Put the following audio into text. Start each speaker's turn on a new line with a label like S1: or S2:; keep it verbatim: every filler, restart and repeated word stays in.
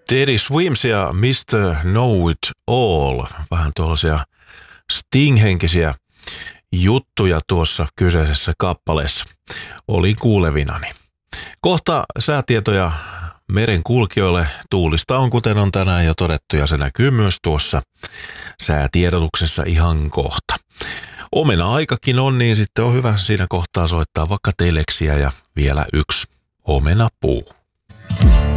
S1: Teddy Swims ja mister Know It All. Vähän tuollaisia Sting-henkisiä juttuja tuossa kyseisessä kappaleessa. Olin kuulevinani. Kohta säätietoja merenkulkijoille. Tuulista on, kuten on tänään jo todettu, ja se näkyy myös tuossa säätiedotuksessa ihan kohta. Omena-aikakin on, niin sitten on hyvä siinä kohtaa soittaa vaikka teleksiä ja vielä yksi omenapuu.